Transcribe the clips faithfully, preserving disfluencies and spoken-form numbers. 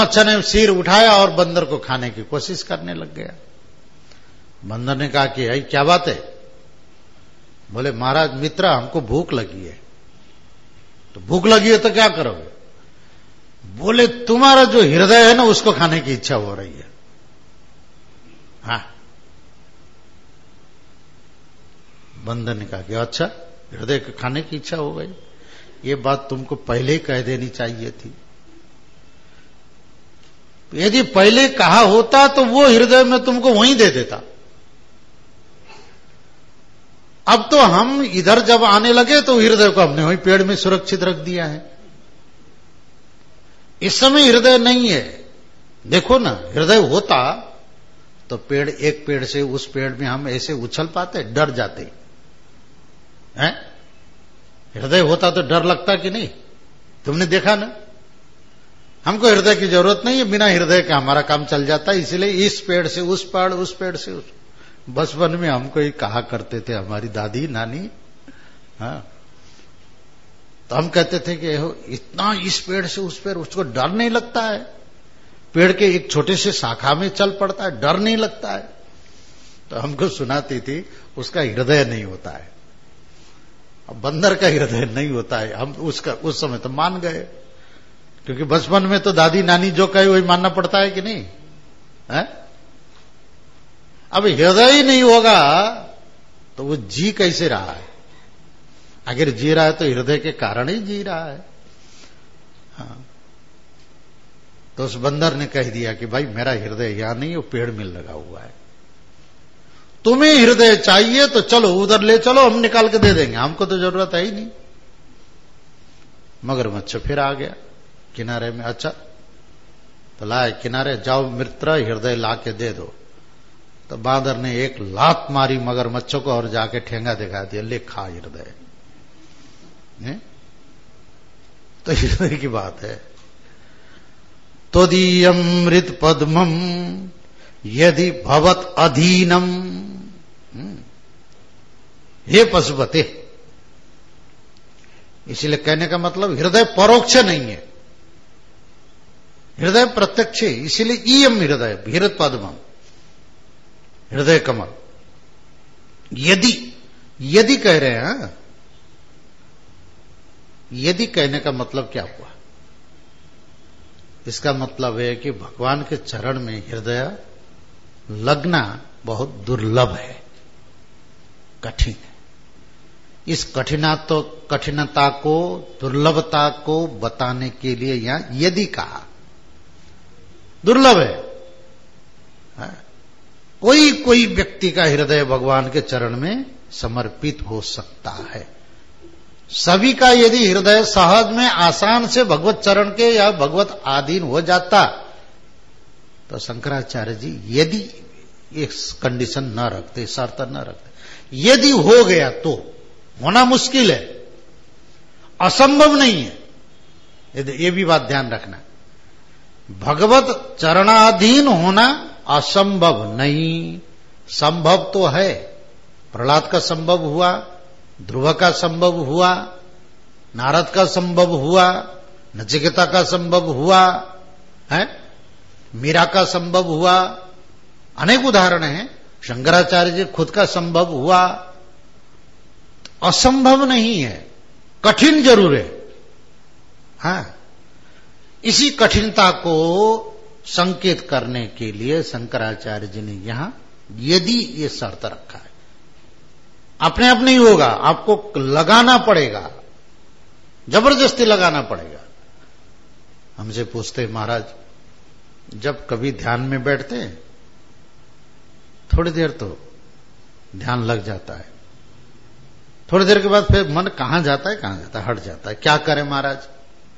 मगरमच्छ ने सिर उठाया और बंदर को खाने की कोशिश करने लग गया। बंदर ने कहा कि भाई क्या बात है? बोले महाराज मित्र हमको भूख लगी है। तो भूख लगी है तो क्या करोगे? बोले तुम्हारा जो हृदय है ना उसको खाने की इच्छा हो रही है। हाँ। बंदर ने कहा कि अच्छा हृदय को खाने की इच्छा हो गई, ये बात तुमको पहले ही कह देनी चाहिए थी। यदि पहले कहा होता तो वो हृदय में तुमको वहीं दे देता। अब तो हम इधर जब आने लगे तो हृदय को हमने वहीं पेड़ में सुरक्षित रख दिया है। इस समय हृदय नहीं है। देखो ना, हृदय होता तो पेड़, एक पेड़ से उस पेड़ में हम ऐसे उछल पाते, डर जाते हैं। हृदय होता तो डर लगता कि नहीं? तुमने देखा ना, हमको हृदय की जरूरत नहीं है, बिना हृदय के हमारा काम चल जाता है। इसलिए इस पेड़ से उस पेड़, उस पेड़ से उस। बचपन में हमको ये कहा करते थे हमारी दादी नानी। हाँ, तो हम कहते थे कि इतना इस पेड़ से उस पेड़, उसको डर नहीं लगता है? पेड़ के एक छोटे से शाखा में चल पड़ता है, डर नहीं लगता है? तो हमको सुनाती थी उसका हृदय नहीं होता है। अब बंदर का हृदय नहीं होता है। हम उसका उस समय तो मान गए, क्योंकि बचपन में तो दादी नानी जो कहे वही मानना पड़ता है कि नहीं है? अब हृदय ही नहीं होगा तो वो जी कैसे रहा है? अगर जी रहा है तो हृदय के कारण ही जी रहा है। हाँ। तो उस बंदर ने कह दिया कि भाई मेरा हृदय यहां नहीं, वो पेड़ में लगा हुआ है। तुम्हें हृदय चाहिए तो चलो उधर ले चलो, हम निकाल के दे देंगे, हमको तो जरूरत है ही नहीं। मगरमच्छ फिर आ गया किनारे में। अच्छा तो लाए किनारे, जाओ मित्र हृदय ला के दे दो। तो बांदर ने एक लात मारी मगरमच्छ को और जाके ठेंगा दिखा दिया, ले खा हृदय। तो हृदय की बात है। तोदीयम मृत पद्मम यदि भवत अधीनम, हे पशुपते। इसलिए कहने का मतलब हृदय परोक्ष नहीं है, हृदय प्रत्यक्ष है। इसीलिए ईयम हृदय भीरत पद्मम, हृदय कमल। यदि यदि कह रहे हैं, यदि कहने का मतलब क्या हुआ? इसका मतलब है कि भगवान के चरण में हृदय लगना बहुत दुर्लभ है, कठिन है। इस कठिना तो कठिनता को, दुर्लभता को बताने के लिए यहां यदि कहा। दुर्लभ है, है? कोई कोई व्यक्ति का हृदय भगवान के चरण में समर्पित हो सकता है। सभी का यदि हृदय सहज में आसान से भगवत चरण के या भगवत आधीन हो जाता तो शंकराचार्य जी यदि एक कंडीशन न रखते, शर्त न रखते। यदि हो गया तो होना मुश्किल है, असंभव नहीं है। ये भी बात ध्यान रखना, भगवत चरणाधीन होना असंभव नहीं, संभव तो है। प्रहलाद का संभव हुआ, ध्रुव का संभव हुआ, नारद का संभव हुआ, नचिकेता का संभव हुआ है, मीरा का संभव हुआ, अनेक उदाहरण हैं। शंकराचार्य जी खुद का संभव हुआ। असंभव नहीं है, कठिन जरूर है। हाँ, इसी कठिनता को संकेत करने के लिए शंकराचार्य जी ने यहां यदि ये शर्त रखा है। अपने आप नहीं होगा, आपको लगाना पड़ेगा, जबरदस्ती लगाना पड़ेगा। हमसे पूछते महाराज, जब कभी ध्यान में बैठते हैं थोड़ी देर तो ध्यान लग जाता है, थोड़ी देर के बाद फिर मन कहां जाता है कहां जाता है, हट जाता है। क्या करें महाराज?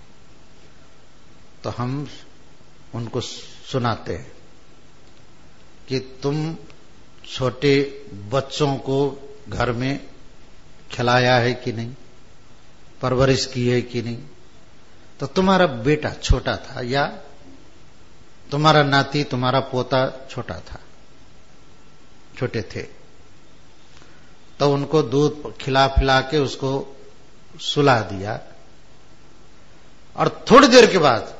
तो हम उनको सुनाते हैं कि तुम छोटे बच्चों को घर में खिलाया है कि नहीं, परवरिश की है कि नहीं। तो तुम्हारा बेटा छोटा था या तुम्हारा नाती, तुम्हारा पोता छोटा था, छोटे थे, तो उनको दूध खिला पिला के उसको सुला दिया और थोड़ी देर के बाद